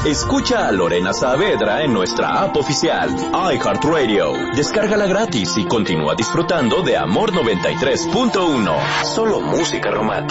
Escucha a Lorena Saavedra en nuestra app oficial, iHeartRadio. Descárgala gratis y continúa disfrutando de Amor 93.1. Solo música romántica.